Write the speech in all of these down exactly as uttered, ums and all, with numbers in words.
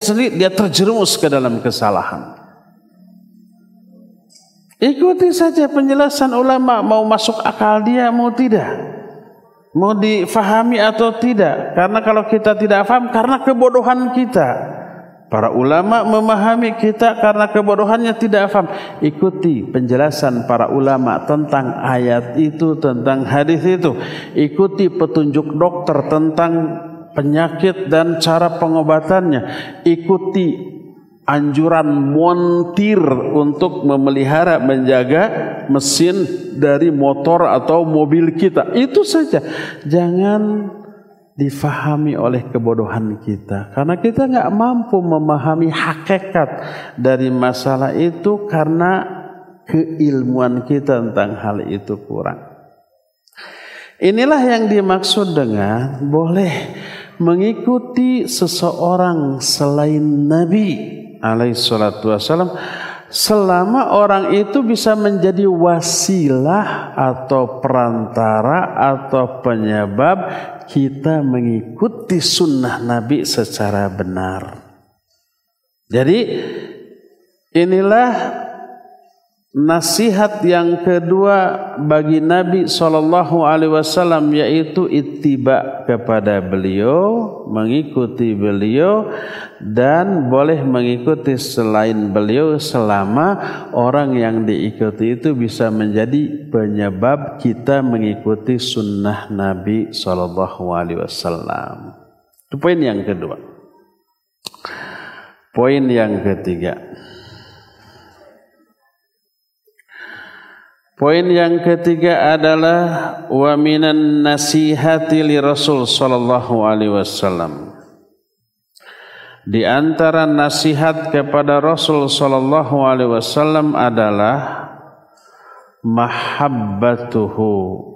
sendiri dia terjerumus ke dalam kesalahan. Ikuti saja penjelasan ulama, mau masuk akal dia mau tidak, mau difahami atau tidak. Karena kalau kita tidak paham karena kebodohan kita. Para ulama memahami kita karena kebodohannya tidak paham. Ikuti penjelasan para ulama tentang ayat itu, tentang hadis itu. Ikuti petunjuk dokter tentang penyakit dan cara pengobatannya. Ikuti anjuran montir untuk memelihara, menjaga mesin dari motor atau mobil kita. Itu saja. Jangan difahami oleh kebodohan kita, karena kita nggak mampu memahami hakikat dari masalah itu karena keilmuan kita tentang hal itu kurang. Inilah yang dimaksud dengan boleh mengikuti seseorang selain Nabi alaihi salatu wassalam selama orang itu bisa menjadi wasilah atau perantara atau penyebab kita mengikuti sunnah Nabi secara benar. Jadi inilah nasihat yang kedua bagi Nabi shallallahu alaihi wasallam, yaitu ittiba kepada beliau, mengikuti beliau, dan boleh mengikuti selain beliau selama orang yang diikuti itu bisa menjadi penyebab kita mengikuti sunnah Nabi shallallahu alaihi wasallam. Itu poin yang kedua. Poin yang ketiga. Poin yang ketiga adalah wa minan nasihati li Rasul sallallahu alaihi wasallam. Di antara nasihat kepada Rasul sallallahu alaihi wasallam adalah mahabbatuhu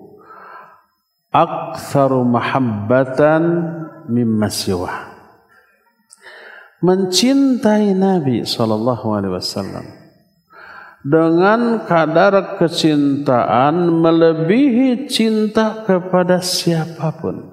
aktsaru mahabbatan mimma siwa. Mencintai Nabi sallallahu alaihi wasallam dengan kadar kecintaan melebihi cinta kepada siapapun.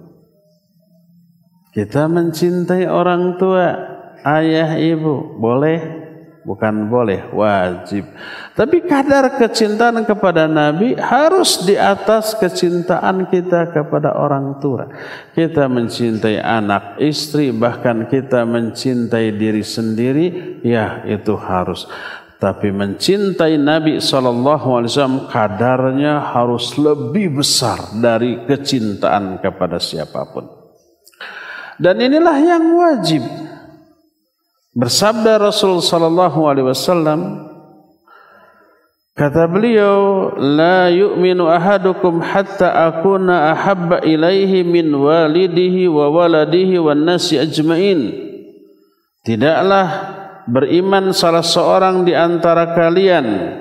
Kita mencintai orang tua, ayah, ibu, boleh? Bukan boleh, wajib. Tapi kadar kecintaan kepada Nabi harus di atas kecintaan kita kepada orang tua. Kita mencintai anak, istri, bahkan kita mencintai diri sendiri, ya itu harus. Tapi mencintai Nabi shallallahu alaihi wasallam kadarnya harus lebih besar dari kecintaan kepada siapapun. Dan inilah yang wajib. Bersabda Rasul shallallahu alaihi wasallam, kata beliau, la yu'minu ahadukum hatta akuna ahabba ilaihi min walidihi wa waladihi wan nasi ajmain. Tidaklah beriman salah seorang di antara kalian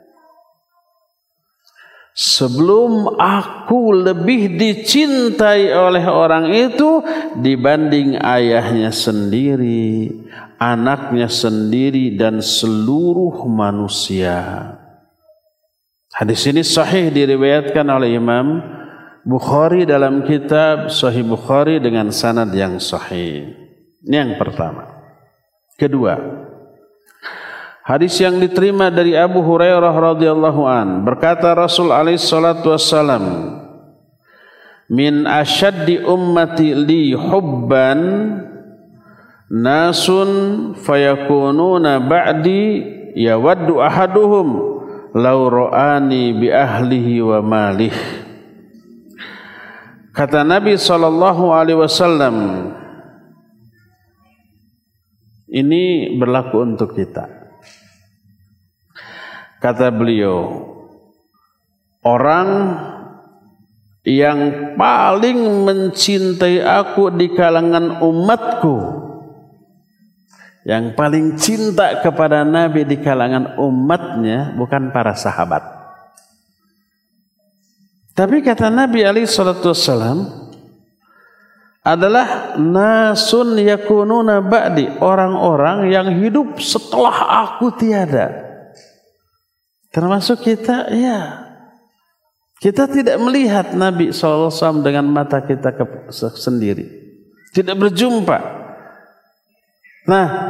sebelum aku lebih dicintai oleh orang itu dibanding ayahnya sendiri, anaknya sendiri, dan seluruh manusia. Hadis ini sahih diriwayatkan oleh Imam Bukhari dalam kitab Sahih Bukhari dengan sanad yang sahih. Ini yang pertama. Kedua, hadis yang diterima dari Abu Hurairah radhiyallahu an, berkata Rasul alaihi salatu wassalam, min asyaddi ummati li hubban nasun fayakununa ba'di yawaddu ahaduhum law ra'ani bi ahlihi wa malih. Kata Nabi sallallahu alaihi wasallam, ini berlaku untuk kita. Kata beliau, orang yang paling mencintai aku di kalangan umatku, yang paling cinta kepada Nabi di kalangan umatnya bukan para sahabat. Tapi kata Nabi alaihi salatu wassalam, adalah nasun yakununa ba'di, orang-orang yang hidup setelah aku tiada. Termasuk kita, ya. Kita tidak melihat Nabi shallallahu alaihi wasallam dengan mata kita sendiri, tidak berjumpa. Nah,